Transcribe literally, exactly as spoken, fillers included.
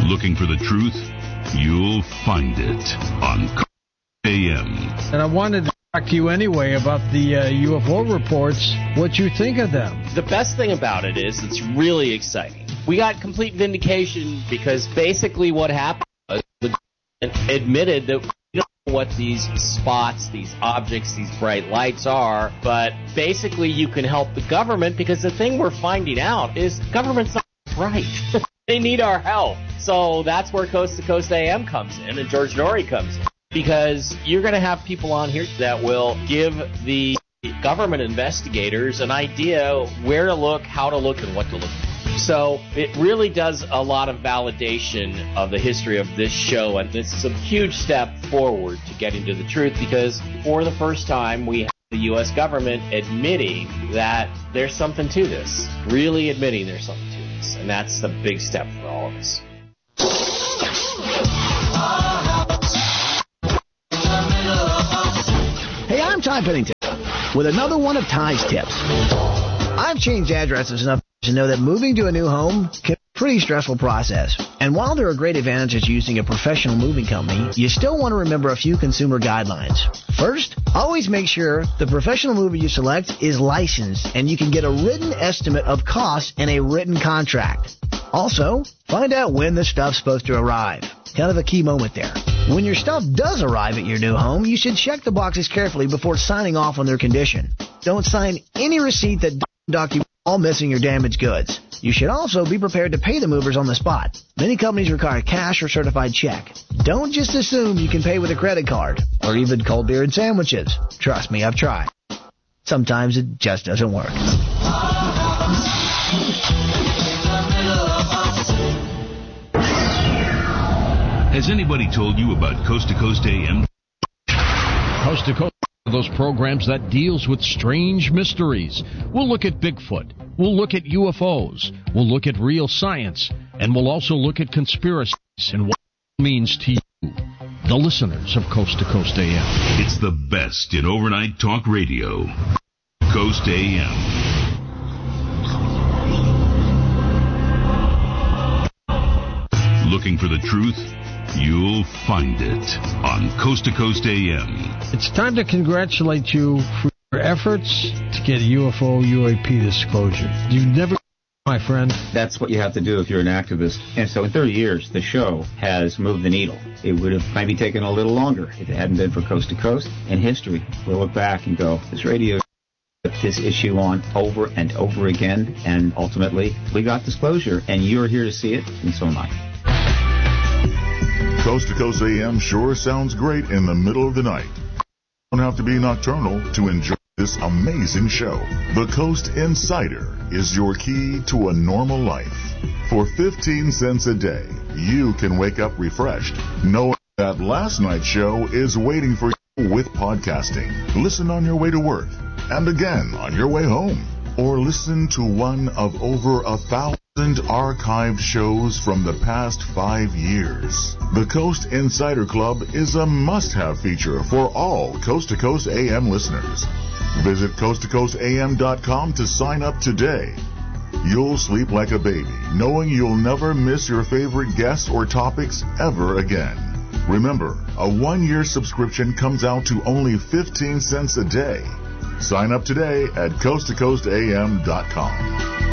Looking for the truth? You'll find it on A M. And I wanted to talk to you anyway about the uh, U F O reports, what you think of them. The best thing about it is it's really exciting. We got complete vindication because basically what happened was the government admitted that we don't know what these spots, these objects, these bright lights are, but basically you can help the government because the thing we're finding out is government's not right. They need our help. So that's where Coast to Coast A M comes in and George Noory comes in. Because you're going to have people on here that will give the government investigators an idea where to look, how to look, and what to look for. So it really does a lot of validation of the history of this show, and it's a huge step forward to getting to the truth because for the first time we have the U S government admitting that there's something to this, really admitting there's something to this, and that's a big step for all of us. Hey, I'm Ty Pennington with another one of Ty's tips. I've changed addresses enough to know that moving to a new home can be a pretty stressful process. And while there are great advantages to using a professional moving company, you still want to remember a few consumer guidelines. First, always make sure the professional mover you select is licensed and you can get a written estimate of costs and a written contract. Also, find out when the stuff's supposed to arrive. Kind of a key moment there. When your stuff does arrive at your new home, you should check the boxes carefully before signing off on their condition. Don't sign any receipt that documents all missing or damaged goods. You should also be prepared to pay the movers on the spot. Many companies require cash or certified check. Don't just assume you can pay with a credit card or even cold beer and sandwiches. Trust me, I've tried. Sometimes it just doesn't work. Has anybody told you about Coast to Coast A M? Coast to Coast, those programs that deals with strange mysteries. We'll look at Bigfoot. We'll look at U F Os. We'll look at real science. And we'll also look at conspiracies and what it means to you, the listeners of Coast to Coast A M. It's the best in overnight talk radio. Coast A M. Looking for the truth? You'll find it on Coast to Coast A M. It's time to congratulate you for your efforts to get U F O U A P disclosure. You've never, my friend. That's what you have to do if you're an activist. And so in thirty years, the show has moved the needle. It would have maybe taken a little longer if it hadn't been for Coast to Coast. In history, we'll look back and go, this radio put this issue on over and over again, and ultimately, we got disclosure, and you're here to see it, and so am I. Coast to Coast A M sure sounds great in the middle of the night. You don't have to be nocturnal to enjoy this amazing show. The Coast Insider is your key to a normal life. For fifteen cents a day, you can wake up refreshed, knowing that last night's show is waiting for you with podcasting. Listen on your way to work, and again on your way home. Or listen to one of over a thousand archived shows from the past five years. The Coast Insider Club is a must-have feature for all Coast to Coast A M listeners. Visit coast to coast a m dot com to sign up today. You'll sleep like a baby, knowing you'll never miss your favorite guests or topics ever again. Remember, a one-year subscription comes out to only fifteen cents a day. Sign up today at coast to coast a m dot com.